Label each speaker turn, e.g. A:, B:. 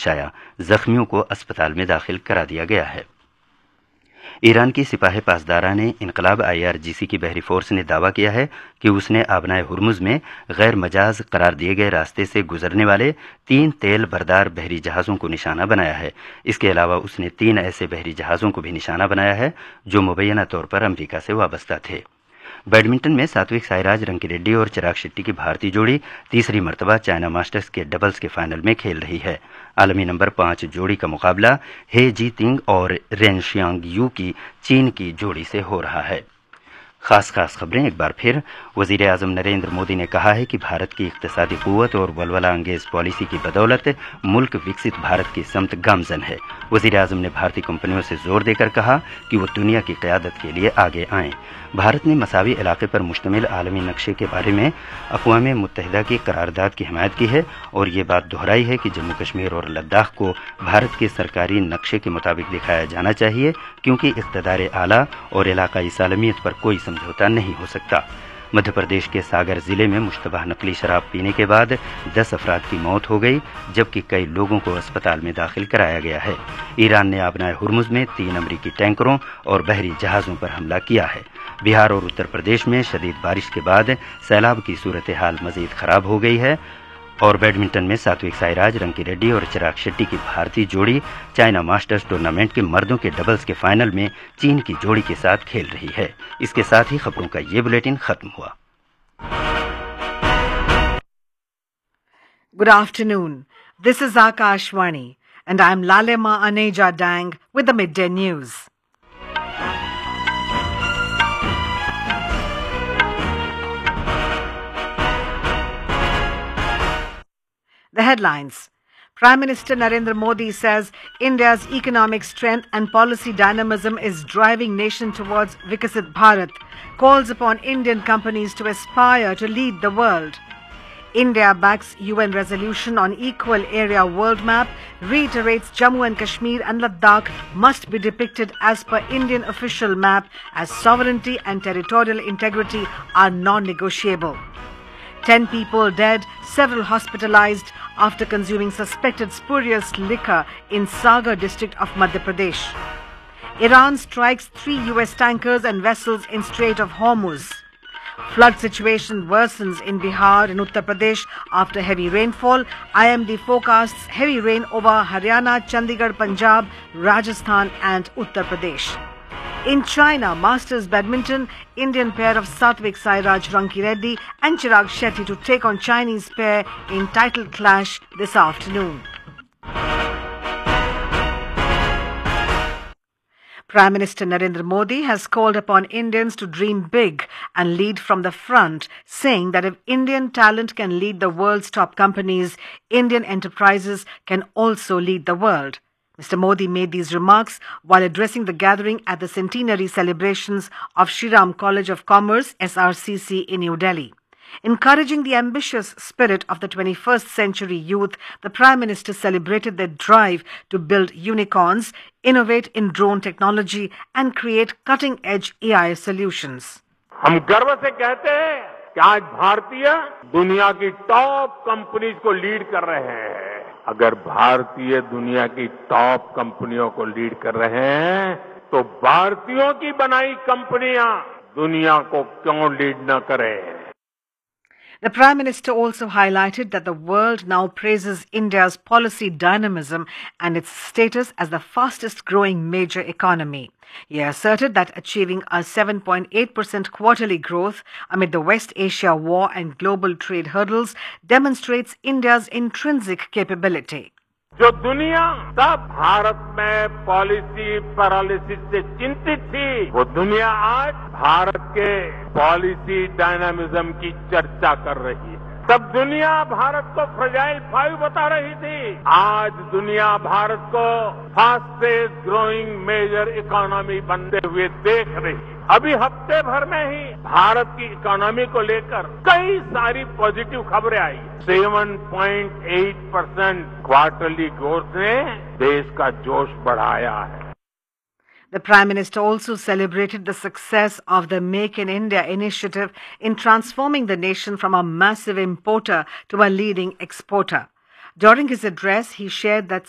A: पेश आया। जख्मियों को अस्पताल में दाखिल करा दिया गया है। ईरान की सिपाही पासदारा ने इनकलाब IRGC की बहरी फोर्स ने दावा किया है कि उसने आबनाए हुर्मुज में गैर मजाज करार दिए गए रास्ते से गुजरने वाले 3 तेल बरदार बहरी जहाज़ों को निशाना बनाया है। इसके अलावा उसने 3 ऐसे बहरी जहाज़ों को भी निशाना बनाया है जो मुबैना तौर पर अमरीका से वाबस्ता थे। बैडमिंटन में सात्विक साईराज रंकीरेड्डी और चिराग शेट्टी की भारतीय जोड़ी तीसरी मर्तबा चाइना मास्टर्स के डबल्स के फाइनल में खेल रही है। आलमी नंबर 5 जोड़ी का मुकाबला हे जीतिंग और रेन शियांग यू की चीन की जोड़ी से हो रहा है। खास खबरें एक बार फिर। वजीर आजम नरेंद्र मोदी ने कहा है कि भारत की इक्तिसादी कुव्वत और वलवला अंगेज पॉलिसी की बदौलत मुल्क विकसित भारत की समत गामजन है। वजीर आजम ने भारतीय कंपनियों से जोर देकर कहा कि वो दुनिया की क़यादत के लिए आगे आएं। भारत ने मसावी इलाके पर मुश्तमिल आलमी नक्शे के बारे में अक़वाम मुत्तहिदा की करारदाद की हिमायत की है और ये बात दोहराई है कि जम्मू कश्मीर और लद्दाख को भारत के सरकारी नक्शे के मुताबिक दिखाया जाना चाहिए, क्योंकि इक़्तिदार आला और इलाकाई सालमियत पर कोई समझौता नहीं हो सकता। मध्य प्रदेश के सागर जिले में मुश्तबह नकली शराब पीने के बाद 10 अफराद की मौत हो गई, जबकि कई लोगों को अस्पताल में दाखिल कराया गया है। ईरान ने आबनाए हुर्मुज में 3 अमरीकी टैंकरों और बहरी जहाज़ों पर हमला किया है। बिहार और उत्तर प्रदेश में शदीद बारिश के बाद सैलाब की सूरत हाल मजीद खराब हो गई है। और बैडमिंटन में सात्विक साईराज रंकीरेड्डी और चिराग शेट्टी की भारतीय जोड़ी चाइना मास्टर्स टूर्नामेंट के मर्दों के डबल्स के फाइनल में चीन की जोड़ी के साथ खेल रही है। इसके साथ ही खबरों का ये बुलेटिन खत्म हुआ।
B: Good afternoon. This is Akashvani and I am Lalema Aneja Dang with the midday news. The headlines. Prime Minister Narendra Modi says India's economic strength and policy dynamism is driving nation towards Vikasit Bharat, calls upon Indian companies to aspire to lead the world. India backs UN resolution on equal area world map, reiterates Jammu and Kashmir and Ladakh must be depicted as per Indian official map, as sovereignty and territorial integrity are non-negotiable. 10 people dead, several hospitalized after consuming suspected spurious liquor in Sagar district of Madhya Pradesh. Iran strikes 3 US tankers and vessels in Strait of Hormuz. Flood situation worsens in Bihar and Uttar Pradesh after heavy rainfall. IMD forecasts heavy rain over Haryana, Chandigarh, Punjab, Rajasthan and Uttar Pradesh. In China, Masters Badminton, Indian pair of Satvik Sairaj Rankireddy and Chirag Shetty to take on Chinese pair in title clash this afternoon. Prime Minister Narendra Modi has called upon Indians to dream big and lead from the front, saying that if Indian talent can lead the world's top companies, Indian enterprises can also lead the world. Mr. Modi made these remarks while addressing the gathering at the centenary celebrations of Shri Ram College of Commerce, SRCC, in New Delhi. Encouraging the ambitious spirit of the 21st century youth, the Prime Minister celebrated their drive to build unicorns, innovate in drone technology and create cutting-edge AI solutions.
C: हम गर्व से कहते हैं कि आज भारतीय दुनिया की टॉप कंपनीज को लीड कर रहे हैं। अगर भारतीय दुनिया की टॉप कंपनियों को लीड कर रहे हैं, तो भारतीयों की बनाई कंपनियां दुनिया को क्यों लीड न करें?
B: The Prime Minister also highlighted that the world now praises India's policy dynamism and its status as the fastest growing major economy. He asserted that achieving a 7.8% quarterly growth amid the West Asia war and global trade hurdles demonstrates India's intrinsic capability.
C: जो दुनिया तब भारत में policy paralysis से चिंतित थी, वो दुनिया आज भारत के पॉलिसी डायनामिज्म की चर्चा कर रही है। तब दुनिया भारत को फ्रेजाइल 5 बता रही थी, आज दुनिया भारत को फास्टेस्ट ग्रोइंग मेजर इकोनॉमी बनते हुए देख रही है। अभी हफ्ते भर में ही भारत की इकोनॉमी को लेकर कई सारी पॉजिटिव खबरें आई। 7.8% क्वार्टरली ग्रोथ ने देश का जोश बढ़ाया है।
B: The Prime Minister also celebrated the success of the Make in India initiative in transforming the nation from a massive importer to a leading exporter. During his address, he shared that